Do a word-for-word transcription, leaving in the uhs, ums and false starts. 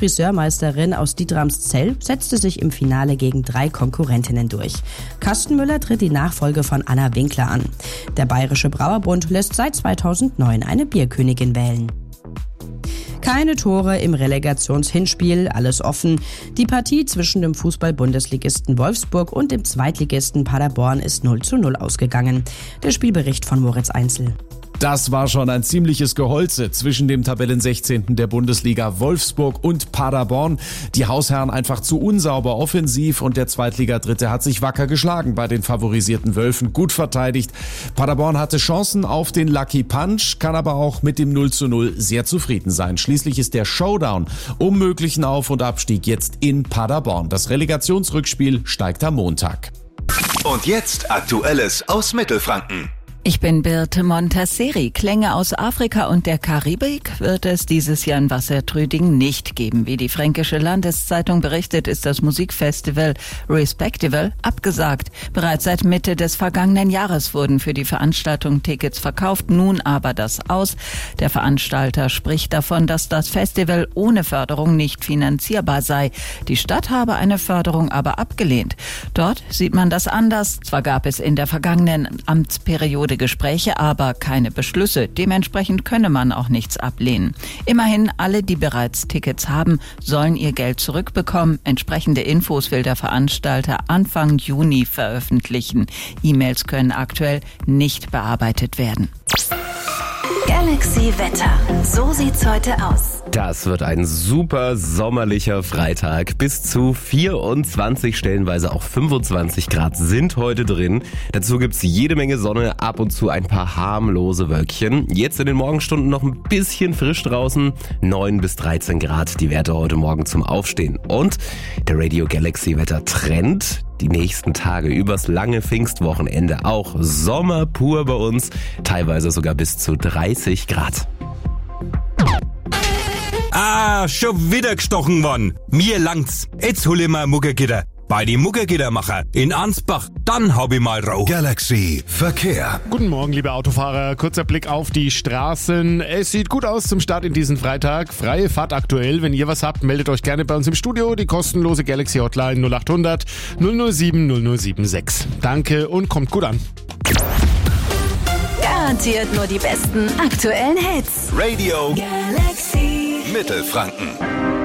Friseurmeisterin aus Dietramszell setzte sich im Finale gegen drei Konkurrentinnen durch. Carsten Müller tritt die Nachfolge von Anna Winkler an. Der Bayerische Brauerbund lässt seit zweitausendneun eine Bierkönigin wählen. Keine Tore im Relegationshinspiel, alles offen. Die Partie zwischen dem Fußball-Bundesligisten Wolfsburg und dem Zweitligisten Paderborn ist null zu null ausgegangen. Der Spielbericht von Moritz Einzel. Das war schon ein ziemliches Geholze zwischen dem Tabellensechzehnten der Bundesliga Wolfsburg und Paderborn. Die Hausherren einfach zu unsauber offensiv und der Zweitliga-Dritte hat sich wacker geschlagen bei den favorisierten Wölfen, gut verteidigt. Paderborn hatte Chancen auf den Lucky Punch, kann aber auch mit dem null zu null sehr zufrieden sein. Schließlich ist der Showdown um möglichen Auf- und Abstieg jetzt in Paderborn. Das Relegationsrückspiel steigt am Montag. Und jetzt Aktuelles aus Mittelfranken. Ich bin Birte Montasseri. Klänge aus Afrika und der Karibik wird es dieses Jahr in Wassertrüdingen nicht geben. Wie die Fränkische Landeszeitung berichtet, ist das Musikfestival Respectival abgesagt. Bereits seit Mitte des vergangenen Jahres wurden für die Veranstaltung Tickets verkauft, nun aber das aus. Der Veranstalter spricht davon, dass das Festival ohne Förderung nicht finanzierbar sei. Die Stadt habe eine Förderung aber abgelehnt. Dort sieht man das anders. Zwar gab es in der vergangenen Amtsperiode Gespräche, aber keine Beschlüsse. Dementsprechend könne man auch nichts ablehnen. Immerhin, alle, die bereits Tickets haben, sollen ihr Geld zurückbekommen. Entsprechende Infos will der Veranstalter Anfang Juni veröffentlichen. E-Mails können aktuell nicht bearbeitet werden. Galaxy Wetter. So sieht's heute aus. Das wird ein super sommerlicher Freitag. Bis zu vierundzwanzig, stellenweise auch fünfundzwanzig Grad sind heute drin. Dazu gibt's jede Menge Sonne, ab und zu ein paar harmlose Wölkchen. Jetzt in den Morgenstunden noch ein bisschen frisch draußen. neun bis dreizehn Grad, die Werte heute Morgen zum Aufstehen. Und der Radio Galaxy Wetter Trend. Die nächsten Tage übers lange Pfingstwochenende auch Sommer pur bei uns. Teilweise sogar bis zu dreißig Grad. Ah, schon wieder gestochen worden. Mir langt's. Jetzt hol ich mal Muggergitter. Bei die Muggergittermacher in Ansbach, dann hab ich mal Rauch. Galaxy Verkehr. Guten Morgen, liebe Autofahrer. Kurzer Blick auf die Straßen. Es sieht gut aus zum Start in diesen Freitag. Freie Fahrt aktuell. Wenn ihr was habt, meldet euch gerne bei uns im Studio. Die kostenlose Galaxy Hotline null acht hundert null null sieben null null sieben sechs. Danke und kommt gut an. Garantiert nur die besten aktuellen Hits. Radio Galaxy Mittelfranken.